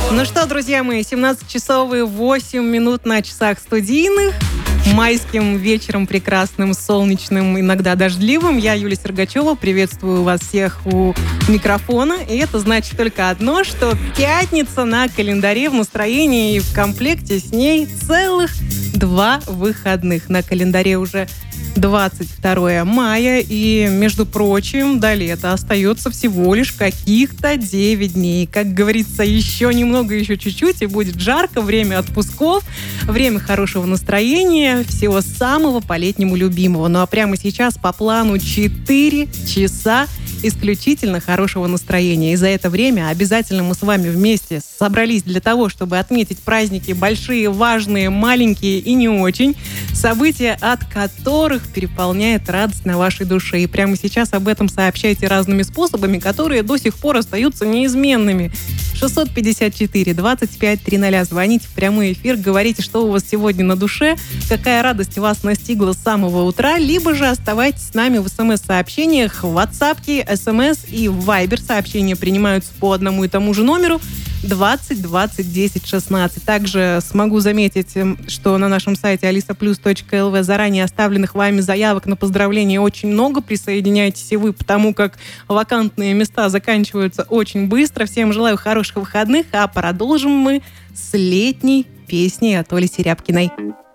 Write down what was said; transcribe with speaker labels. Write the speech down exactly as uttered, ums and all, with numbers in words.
Speaker 1: Ну что, друзья мои, семнадцать часов и восемь минут на часах студийных. Майским вечером прекрасным, солнечным, иногда дождливым. Я, Юлия Сергачева, приветствую вас всех у микрофона. И это значит только одно, что пятница на календаре в настроении и в комплекте с ней целых два выходных. На календаре уже двадцать второе мая, и, между прочим, до лета остается всего лишь каких-то девять дней. Как говорится, еще немного, еще чуть-чуть, и будет жарко, время отпусков, время хорошего настроения, всего самого по-летнему любимого. Ну а прямо сейчас по плану четыре часа исключительно хорошего настроения. И за это время обязательно мы с вами вместе собрались для того, чтобы отметить праздники большие, важные, маленькие и не очень, события, от которых переполняет радость на вашей душе. И прямо сейчас об этом сообщайте разными способами, которые до сих пор остаются неизменными. шестьсот пятьдесят четыре двадцать пять триста. Звоните в прямой эфир, говорите, что у вас сегодня на душе, какая радость вас настигла с самого утра, либо же оставайтесь с нами в смс-сообщениях, в WhatsApp, смс и в Viber. Сообщения принимаются по одному и тому же номеру двадцать двадцать десять шестнадцать. Также смогу заметить, что на нашем сайте алиса плюс точка эл ви заранее оставленных вами заявок на поздравления очень много. Присоединяйтесь и вы, потому как вакантные места заканчиваются очень быстро. Всем желаю хороших выходных, а продолжим мы с летней песней от Оли Серябкиной.